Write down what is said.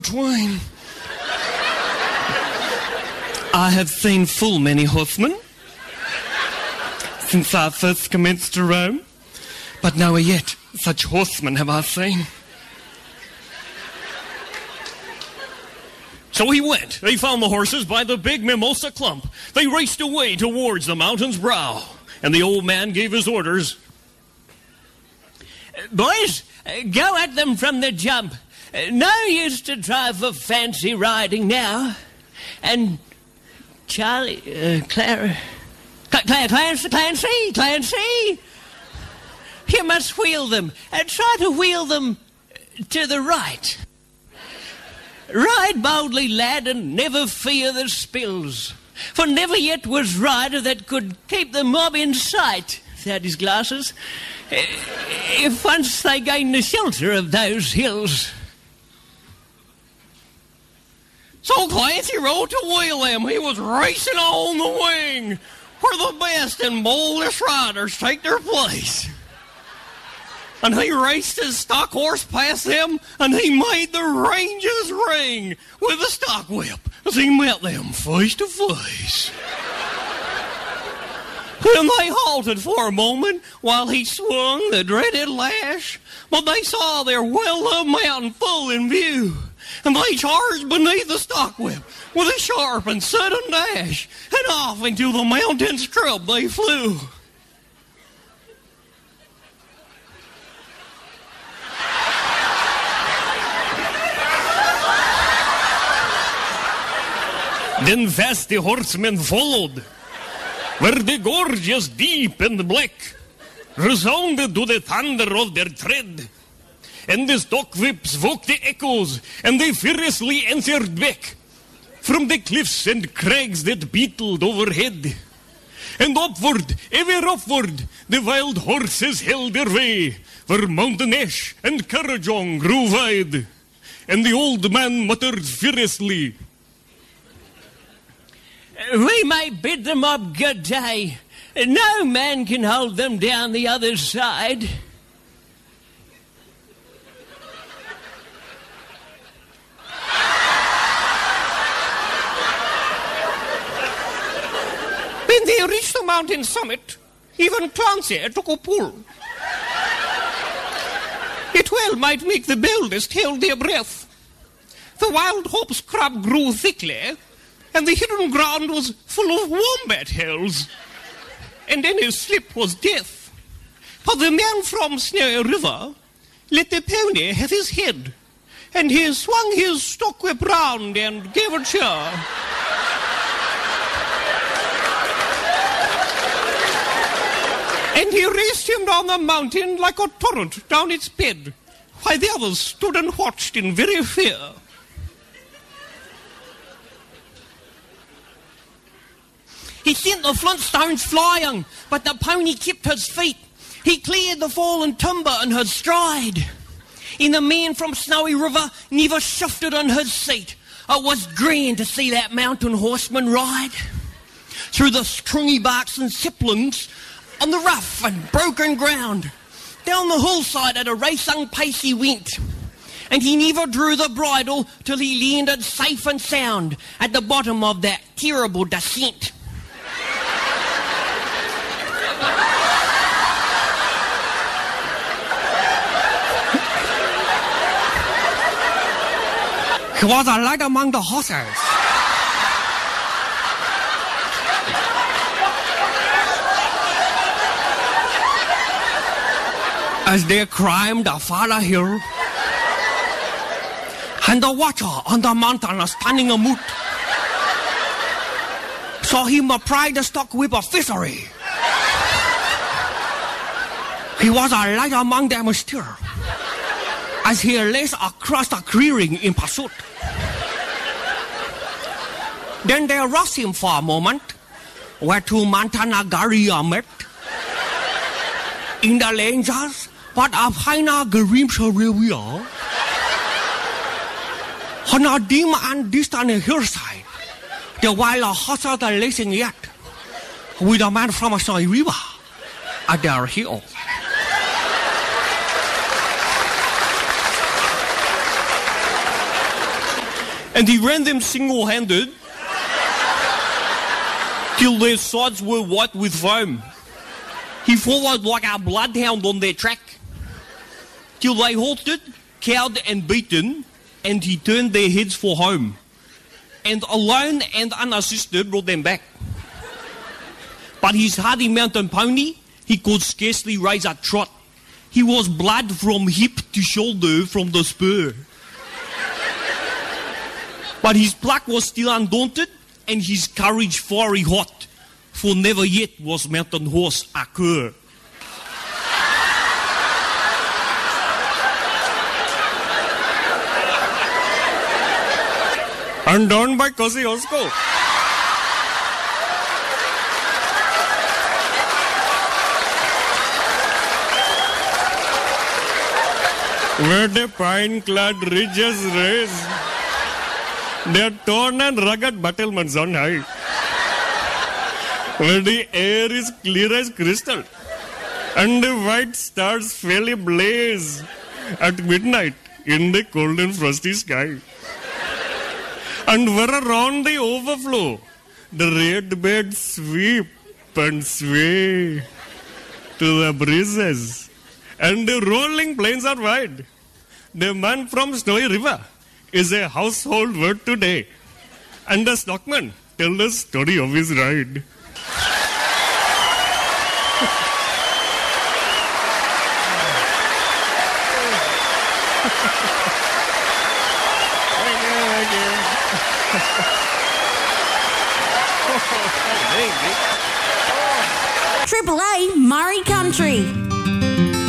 Twain. I have seen full many horsemen since I first commenced to roam, but nowhere yet such horsemen have I seen. So he went. They found the horses by the big mimosa clump. They raced away towards the mountain's brow, and the old man gave his orders. Boys, go at them from the jump. No use to try for fancy riding now. And Charlie, Clancy, you must wheel them, and try to wheel them to the right. Ride boldly, lad, and never fear the spills, for never yet was rider that could keep the mob in sight, without his glasses, if once they gain the shelter of those hills. So Clancy rode to wheel him. He was racing on the wing, where the best and boldest riders take their place. And he raced his stock horse past them, and he made the ranges ring with the stock whip as he met them face to face. Then they halted for a moment while he swung the dreaded lash, but they saw their well-loved mountain full in view, and they charged beneath the stock whip with a sharp and sudden dash, and off into the mountain scrub they flew. Then fast the horsemen followed, where the gorges deep and black resounded to the thunder of their tread, and the stock whips woke the echoes, and they furiously answered back from the cliffs and crags that beetled overhead. And upward, ever upward, the wild horses held their way, where Mountain Ash and Currajong grew wide. And the old man muttered furiously, "We may bid them up good day. No man can hold them down the other side." When they reached the mountain summit, even Clancy took a pull. It well might make the boldest hold their breath. The wild hope scrub grew thickly, and the hidden ground was full of wombat hills, and any slip was death. For the man from Snowy River let the pony have his head, and he swung his stock whip round and gave a cheer. And he raced him down the mountain like a torrent down its bed, while the others stood and watched in very fear. He sent the flintstones flying, but the pony kept his feet. He cleared the fallen timber in his stride. And the man from Snowy River never shifted in his seat. It was grand to see that mountain horseman ride through the stringy barks and saplings on the rough and broken ground. Down the hillside at a racing pace he went, and he never drew the bridle till he landed safe and sound at the bottom of that terrible descent. He was a light among the horses. As they climbed a farther hill, and the watcher on the mountain was standing amute, saw him apply the stock whip of fishery. He was a light among them still, as he raced across the clearing in pursuit. Then they lost him for a moment, where two Montana Garia met. In the ranges, but a finer Grimshaw River, on a dim and distant hillside, the wild horses are racing yet, with a man from a Snowy River at their heel. And he ran them single-handed till their sides were white with foam. He followed like a bloodhound on their track till they halted, cowed and beaten, and he turned their heads for home, and alone and unassisted brought them back. But his hardy mountain pony, he could scarcely raise a trot. He was blood from hip to shoulder from the spur. But his pluck was still undaunted, and his courage fiery hot, for never yet was mountain horse a cur. And down by Kosciuszko. Where the pine-clad ridges raise their torn and rugged battlements on high, where the air is clear as crystal, and the white stars fairly blaze at midnight in the cold and frosty sky. And where around the overflow, the red beds sweep and sway to the breezes, and the rolling plains are wide. The man from Snowy River is a household word today, and the stockman tells the story of his ride. Triple A Murray Country.